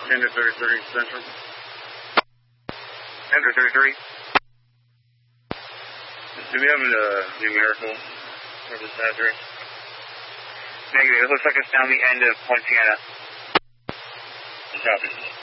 10 to 30 Central. 10 to 33. Do we have a numerical for this address? Negative. It looks like it's down the end of Poinciana. Copy.